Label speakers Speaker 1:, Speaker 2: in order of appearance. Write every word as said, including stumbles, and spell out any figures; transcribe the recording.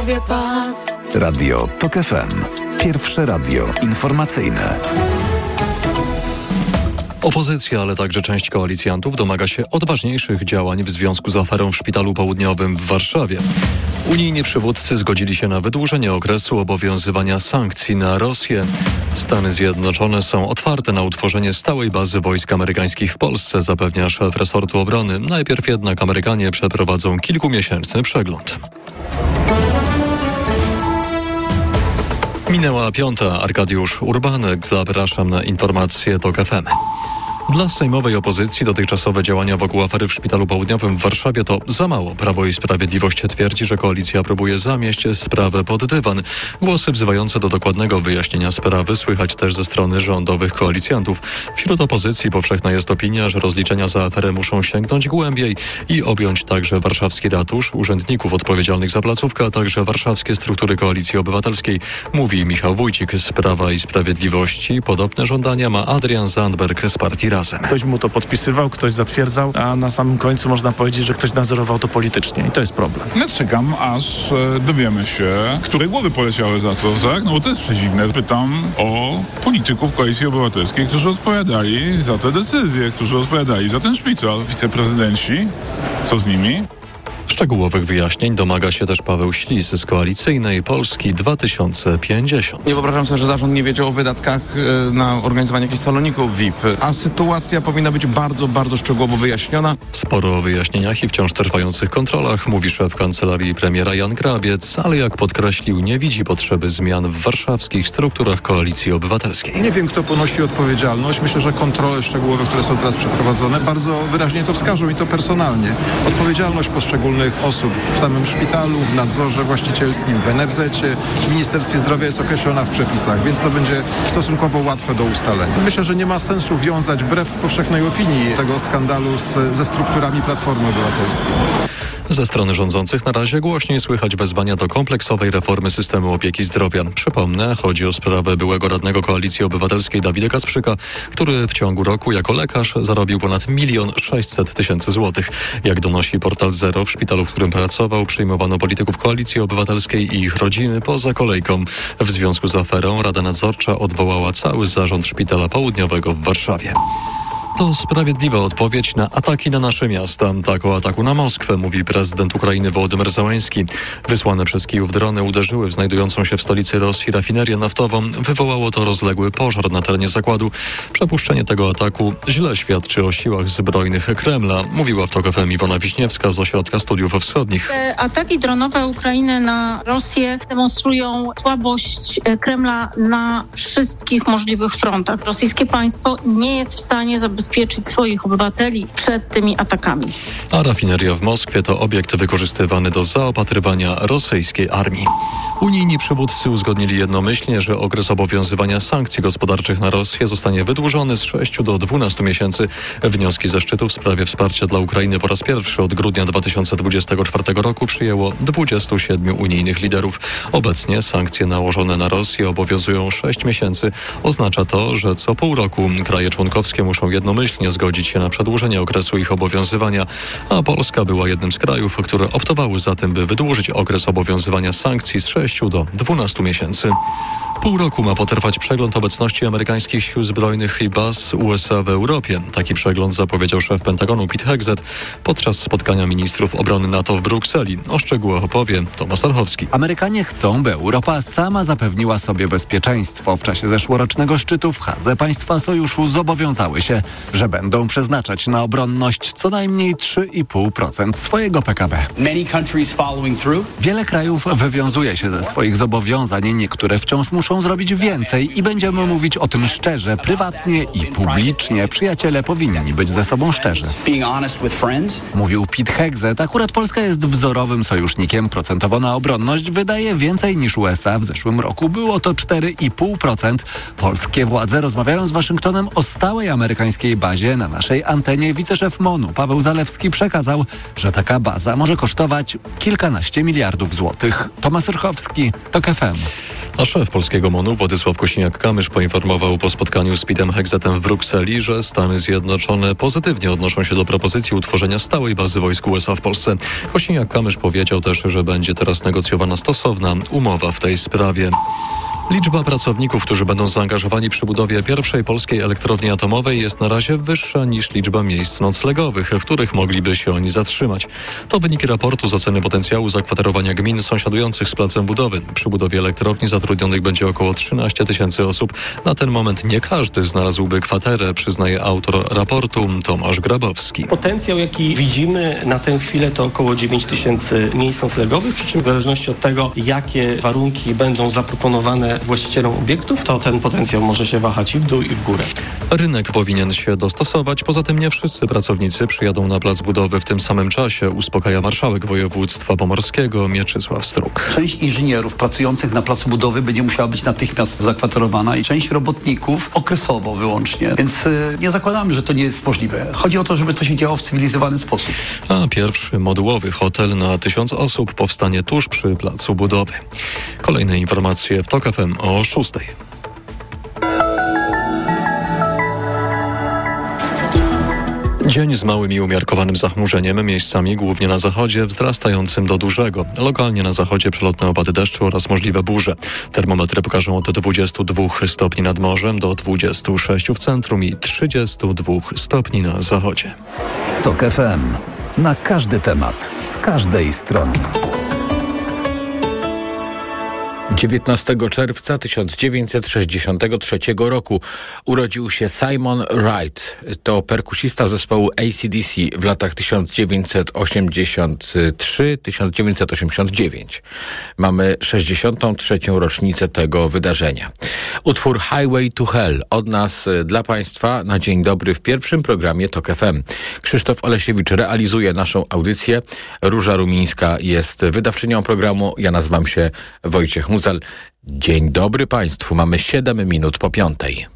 Speaker 1: głowie pas.
Speaker 2: Radio TOK F M. Pierwsze radio informacyjne.
Speaker 3: Opozycja, ale także część koalicjantów domaga się odważniejszych działań w związku z aferą w Szpitalu Południowym w Warszawie. Unijni przywódcy zgodzili się na wydłużenie okresu obowiązywania sankcji na Rosję. Stany Zjednoczone są otwarte na utworzenie stałej bazy wojsk amerykańskich w Polsce, zapewnia szef resortu obrony. Najpierw jednak Amerykanie przeprowadzą kilkumiesięczny przegląd. Minęła piąta. Arkadiusz Urbanek. Zapraszam na informacje TOK F M. Dla sejmowej opozycji dotychczasowe działania wokół afery w Szpitalu Południowym w Warszawie to za mało. Prawo i Sprawiedliwość twierdzi, że koalicja próbuje zamieść sprawę pod dywan. Głosy wzywające do dokładnego wyjaśnienia sprawy słychać też ze strony rządowych koalicjantów. Wśród opozycji powszechna jest opinia, że rozliczenia za aferę muszą sięgnąć głębiej i objąć także warszawski ratusz, urzędników odpowiedzialnych za placówkę, a także warszawskie struktury Koalicji Obywatelskiej, mówi Michał Wójcik z Prawa i Sprawiedliwości. Podobne żądania ma Adrian Zandberg z partii Razem.
Speaker 4: Ktoś mu to podpisywał, ktoś zatwierdzał, a na samym końcu można powiedzieć, że ktoś nadzorował to politycznie i to jest problem.
Speaker 5: Ja czekam, aż e, dowiemy się, które głowy poleciały za to, tak? No bo to jest przedziwne. Pytam o polityków Koalicji Obywatelskiej, którzy odpowiadali za te decyzje, którzy odpowiadali za ten szpital. Wiceprezydenci, co z nimi?
Speaker 3: Szczegółowych wyjaśnień domaga się też Paweł Ślis z Koalicyjnej Polski dwa tysiące pięćdziesiąt.
Speaker 6: Nie wyobrażam sobie, że zarząd nie wiedział o wydatkach na organizowanie jakichś saloników V I P, a sytuacja powinna być bardzo, bardzo szczegółowo wyjaśniona.
Speaker 3: Sporo o wyjaśnieniach i wciąż trwających kontrolach mówi szef kancelarii premiera Jan Grabiec, ale jak podkreślił, nie widzi potrzeby zmian w warszawskich strukturach Koalicji Obywatelskiej.
Speaker 7: Nie wiem, kto ponosi odpowiedzialność. Myślę, że kontrole szczegółowe, które są teraz przeprowadzone, bardzo wyraźnie to wskażą i to personalnie. Odpowiedzialność poszczególnych osób w samym szpitalu, w nadzorze właścicielskim, w N F Z-cie, w Ministerstwie Zdrowia jest określona w przepisach, więc to będzie stosunkowo łatwe do ustalenia. Myślę, że nie ma sensu wiązać wbrew powszechnej opinii tego skandalu z, ze strukturami Platformy Obywatelskiej.
Speaker 3: Ze strony rządzących na razie głośniej słychać wezwania do kompleksowej reformy systemu opieki zdrowia. Przypomnę, chodzi o sprawę byłego radnego Koalicji Obywatelskiej Dawida Kasprzyka, który w ciągu roku jako lekarz zarobił ponad milion sześćset tysięcy złotych. Jak donosi portal Zero, w szpitalu, w którym pracował, przyjmowano polityków Koalicji Obywatelskiej i ich rodziny poza kolejką. W związku z aferą Rada Nadzorcza odwołała cały zarząd Szpitala Południowego w Warszawie. To sprawiedliwa odpowiedź na ataki na nasze miasta. Tak o ataku na Moskwę mówi prezydent Ukrainy Wołodymyr Zełenski. Wysłane przez Kijów drony uderzyły w znajdującą się w stolicy Rosji rafinerię naftową. Wywołało to rozległy pożar na terenie zakładu. Przepuszczenie tego ataku źle świadczy o siłach zbrojnych Kremla, mówiła w TOK F M Iwona Wiśniewska z Ośrodka Studiów Wschodnich.
Speaker 8: Te ataki dronowe Ukrainy na Rosję demonstrują słabość Kremla na wszystkich możliwych frontach. Rosyjskie państwo nie jest w stanie zabezpieczyć zabezpieczyć swoich obywateli przed tymi atakami.
Speaker 3: A rafineria w Moskwie to obiekt wykorzystywany do zaopatrywania rosyjskiej armii. Unijni przywódcy uzgodnili jednomyślnie, że okres obowiązywania sankcji gospodarczych na Rosję zostanie wydłużony z sześciu do dwunastu miesięcy. Wnioski ze szczytu w sprawie wsparcia dla Ukrainy po raz pierwszy od grudnia dwa tysiące dwudziestego czwartego roku przyjęło dwudziestu siedmiu unijnych liderów. Obecnie sankcje nałożone na Rosję obowiązują sześć miesięcy. Oznacza to, że co pół roku kraje członkowskie muszą jednomyślnie zgodzić się na przedłużenie okresu ich obowiązywania, a Polska była jednym z krajów, które optowały za tym, by wydłużyć okres obowiązywania sankcji z sześciu do dwunastu miesięcy. Pół roku ma potrwać przegląd obecności amerykańskich sił zbrojnych i baz U S A w Europie. Taki przegląd zapowiedział szef Pentagonu Pete Hegseth podczas spotkania ministrów obrony NATO w Brukseli. O szczegółach opowie Tomasz Archowski.
Speaker 9: Amerykanie chcą, by Europa sama zapewniła sobie bezpieczeństwo. W czasie zeszłorocznego szczytu w Hadze państwa sojuszu zobowiązały się, że będą przeznaczać na obronność co najmniej trzy i pół procent swojego P K B. Wiele krajów wywiązuje się ze swoich zobowiązań, niektóre wciąż muszą zrobić więcej i będziemy mówić o tym szczerze, prywatnie i publicznie. Przyjaciele powinni być ze sobą szczerzy. Mówił Pete Hegseth. Akurat Polska jest wzorowym sojusznikiem. Procentowo na obronność wydaje więcej niż U S A. W zeszłym roku było to cztery i pół procent. Polskie władze rozmawiają z Waszyngtonem o stałej amerykańskiej bazie. Na naszej antenie wiceszef MONU Paweł Zalewski przekazał, że taka baza może kosztować kilkanaście miliardów złotych. Tomasz Rychowski, TOK F M.
Speaker 3: A szef polskiego MON-u Władysław Kosiniak-Kamysz poinformował po spotkaniu z Pitem Hegzetem w Brukseli, że Stany Zjednoczone pozytywnie odnoszą się do propozycji utworzenia stałej bazy wojsk U S A w Polsce. Kosiniak-Kamysz powiedział też, że będzie teraz negocjowana stosowna umowa w tej sprawie. Liczba pracowników, którzy będą zaangażowani przy budowie pierwszej polskiej elektrowni atomowej jest na razie wyższa niż liczba miejsc noclegowych, w których mogliby się oni zatrzymać. To wyniki raportu z oceny potencjału zakwaterowania gmin sąsiadujących z placem budowy. Przy budowie elektrowni zatrudnionych będzie około trzynaście tysięcy osób. Na ten moment nie każdy znalazłby kwaterę, przyznaje autor raportu Tomasz Grabowski.
Speaker 1: Potencjał, jaki widzimy na tę chwilę, to około dziewięć tysięcy miejsc noclegowych, przy czym w zależności od tego, jakie warunki będą zaproponowane właścicielom obiektów, to ten potencjał może się wahać i w dół, i w górę.
Speaker 3: Rynek powinien się dostosować. Poza tym nie wszyscy pracownicy przyjadą na plac budowy w tym samym czasie, uspokaja marszałek województwa pomorskiego Mieczysław Struk.
Speaker 10: Część inżynierów pracujących na placu budowy będzie musiała być natychmiast zakwaterowana i część robotników okresowo wyłącznie. Więc yy, nie zakładamy, że to nie jest możliwe. Chodzi o to, żeby to się działo w cywilizowany sposób.
Speaker 3: A pierwszy modułowy hotel na tysiąc osób powstanie tuż przy placu budowy. Kolejne informacje w TOK F M o szóstej. Dzień z małym i umiarkowanym zachmurzeniem, miejscami głównie na zachodzie, wzrastającym do dużego. Lokalnie na zachodzie przelotne opady deszczu oraz możliwe burze. Termometry pokażą od dwudziestu dwóch stopni nad morzem do dwudziestu sześciu w centrum i trzydziestu dwóch stopni na zachodzie.
Speaker 2: TOK F M. Na każdy temat, z każdej strony.
Speaker 11: dziewiętnastego czerwca tysiąc dziewięćset sześćdziesiątego trzeciego roku urodził się Simon Wright. To perkusista zespołu A C D C w latach tysiąc dziewięćset osiemdziesiąty trzeci do tysiąc dziewięćset osiemdziesiątego dziewiątego. Mamy sześćdziesiątą trzecią rocznicę tego wydarzenia. Utwór Highway to Hell od nas dla Państwa na dzień dobry w pierwszym programie TOK F M. Krzysztof Olesiewicz realizuje naszą audycję. Róża Rumińska jest wydawczynią programu. Ja nazywam się Wojciech Muzal. Dzień dobry Państwu. Mamy siedem minut po piątej.